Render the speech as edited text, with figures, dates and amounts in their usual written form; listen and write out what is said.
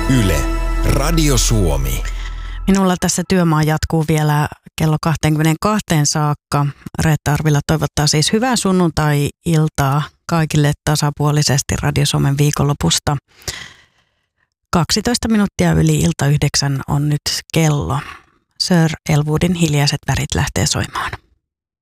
Yle, Radio Suomi. Minulla tässä työmaa jatkuu vielä kello 22 saakka. Reetta Arvila toivottaa siis hyvää sunnuntai-iltaa kaikille tasapuolisesti Radio Suomen viikonlopusta. 12 minuuttia yli ilta 9 on nyt kello. Sir Elwoodin Hiljaiset värit lähtee soimaan.